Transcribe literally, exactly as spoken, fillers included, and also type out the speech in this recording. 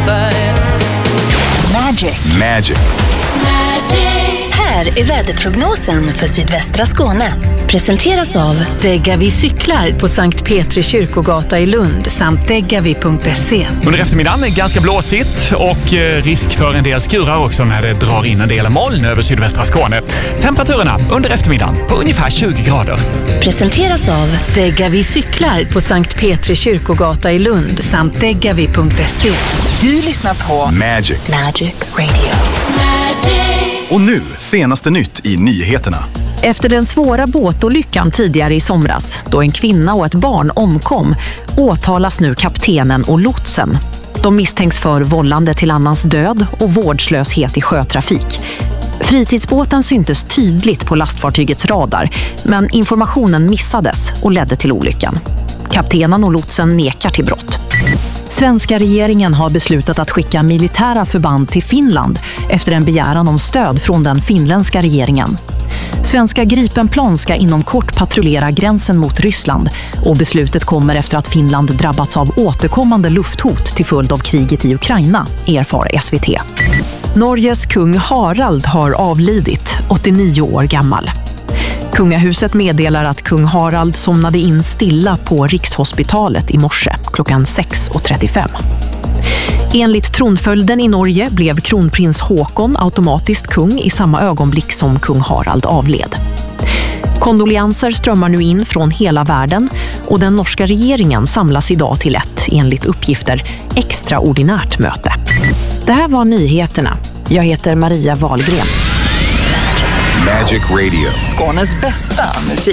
Magic. Magic. Här är väderprognosen för sydvästra Skåne. Presenteras av Degavi cyklar på Sankt Petri kyrkogata i Lund samt degavi punkt se. Under eftermiddagen är ganska blåsigt och risk för en del skurar också när det drar in en del moln över sydvästra Skåne. Temperaturerna under eftermiddagen på ungefär tjugo grader. Presenteras av Degavi cyklar på Sankt Petri kyrkogata i Lund samt degavi punkt se. Du lyssnar på Magic. Magic Radio. Och nu, senaste nytt i nyheterna. Efter den svåra båtolyckan tidigare i somras, då en kvinna och ett barn omkom, åtalas nu kaptenen och lotsen. De misstänks för vållande till annans död och vårdslöshet i sjötrafik. Fritidsbåten syntes tydligt på lastfartygets radar, men informationen missades och ledde till olyckan. Kaptenen och lotsen nekar till brott. Svenska regeringen har beslutat att skicka militära förband till Finland efter en begäran om stöd från den finländska regeringen. Svenska Gripenplan ska inom kort patrullera gränsen mot Ryssland och beslutet kommer efter att Finland drabbats av återkommande lufthot till följd av kriget i Ukraina, erfar S V T. Norges kung Harald har avlidit, åttionio år gammal. Kungahuset meddelar att kung Harald somnade in stilla på Rikshospitalet i morse klockan sex och trettiofem. Enligt tronföljden i Norge blev kronprins Håkon automatiskt kung i samma ögonblick som kung Harald avled. Kondolianser strömmar nu in från hela världen och den norska regeringen samlas idag till ett, enligt uppgifter, extraordinärt möte. Det här var nyheterna. Jag heter Maria Wahlgren. Magic Radio. Skånes bästa musik.